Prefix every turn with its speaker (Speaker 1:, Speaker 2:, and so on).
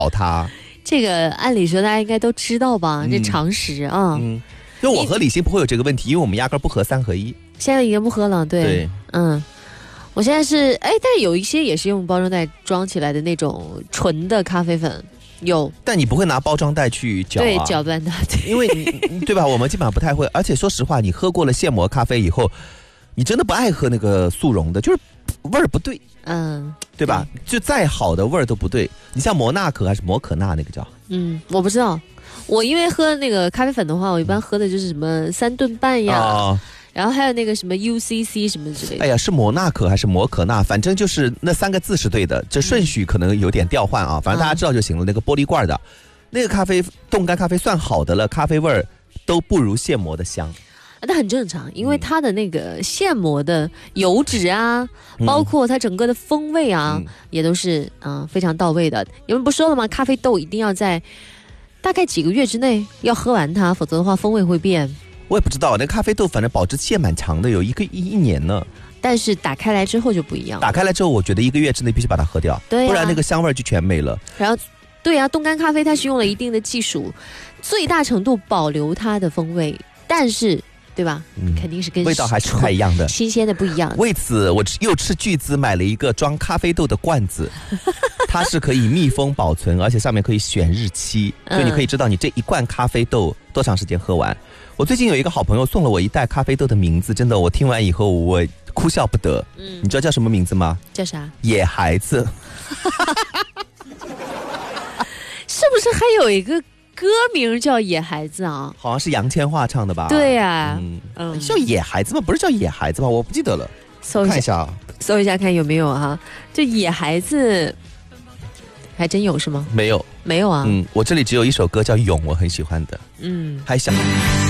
Speaker 1: 它。
Speaker 2: 这个按理说大家应该都知道吧，这常识啊。
Speaker 1: 就我和李欣不会有这个问题，因为我们压根不喝3合1。
Speaker 2: 现在已经不喝了，对，我现在是但是有一些也是用包装袋装起来的那种纯的咖啡粉，有。
Speaker 1: 但你不会拿包装袋去搅啊？
Speaker 2: 对，搅拌它，
Speaker 1: 因为你对吧？我们基本上不太会，而且说实话，你喝过了现磨咖啡以后，你真的不爱喝那个速溶的，就是味儿不对，对吧？就再好的味儿都不对。你像摩纳可还是摩可纳那个叫？
Speaker 2: 我不知道。我因为喝那个咖啡粉的话，我一般喝的就是什么3顿半呀。然后还有那个什么 UCC 什么之类的。哎
Speaker 1: 呀，是摩纳可还是摩可纳？反正就是那3个字是对的，这顺序可能有点调换啊。反正大家知道就行了。那个玻璃罐的，那个咖啡冻干咖啡算好的了，咖啡味儿都不如现磨的香。
Speaker 2: 那很正常，因为它的那个现磨的油脂啊，包括它整个的风味啊，也都是非常到位的。你们不说了吗？咖啡豆一定要在大概几个月之内要喝完它，否则的话风味会变。
Speaker 1: 我也不知道，那咖啡豆反正保质期也蛮长的，有一年呢。
Speaker 2: 但是打开来之后就不一样。
Speaker 1: 打开来之后，我觉得1个月之内必须把它喝掉，
Speaker 2: 对
Speaker 1: 不然那个香味就全没了。
Speaker 2: 然后，对啊，冻干咖啡它是用了一定的技术，最大程度保留它的风味，但是，对吧？肯定是跟
Speaker 1: 味道还是不太一样的，
Speaker 2: 新鲜的不一样。
Speaker 1: 为此，我又斥巨资买了一个装咖啡豆的罐子，它是可以密封保存，而且上面可以选日期，所以你可以知道你这一罐咖啡豆多长时间喝完。我最近有一个好朋友送了我一袋咖啡豆的名字，真的，我听完以后我哭笑不得。你知道叫什么名字吗？
Speaker 2: 叫啥？
Speaker 1: 野孩子。
Speaker 2: 是不是还有一个歌名叫野孩子啊？
Speaker 1: 好像是杨千嬅唱的吧？
Speaker 2: 对呀，
Speaker 1: 叫野孩子吗？不是叫野孩子吗？我不记得了，看一下啊，
Speaker 2: 搜一下看有没有啊？这野孩子还真有是吗？
Speaker 1: 没有啊。
Speaker 2: 我这里只有一首歌叫《勇》，我很喜欢的。还想。